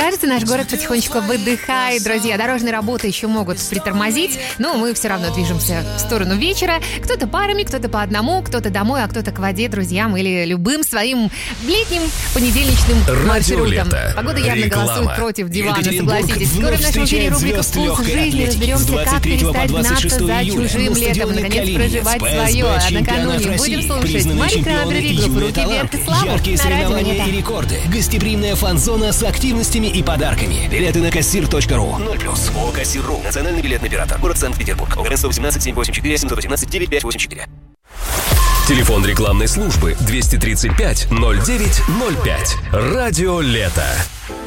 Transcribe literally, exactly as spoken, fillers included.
Кажется, наш город потихонечку выдыхает, друзья. Дорожные работы еще могут притормозить, но мы все равно движемся в сторону вечера. Кто-то парами, кто-то по одному, кто-то домой, а кто-то к воде, друзьям, или любым своим летним понедельничным маршрутом. Погода явно Реклама. голосует против дивана, Екатеринбург согласитесь. Скоро вновь в нашем эфире встречает рубрика звезд «Вкус легкой жизни». атлетики. Разберемся, С как двадцать третьего по перестать двадцать гнаться шестое за июля чужим на летом. стадионе Наконец, «Калининец» проживать ПСБ свое. А чемпионат накануне России. будем слушать Признанные Марика чемпионы и Абревиглов. юные Руки вверх и таланты, славу. яркие На радио соревнования «Монета». и рекорды. Гостеприимная фан-зона с активностями и подарками. Билеты на кассир точка ру. ноль плюс. ООО «Кассир.ру». Национальный билетный оператор. Город Санкт-Петербург. ОГРН сто восемнадцать семь восемь четыре семь один восемь девять пять восемь четыре. Телефон рекламной службы двести тридцать пять ноль девять ноль пять. Радио «Лето».